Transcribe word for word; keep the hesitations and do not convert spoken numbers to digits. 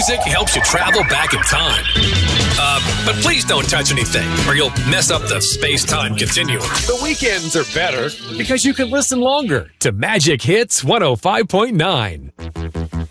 music helps you travel back in time. Uh, but please don't touch anything, or you'll mess up the space-time continuum. The weekends are better because you can listen longer to Magic Hits one oh five point nine.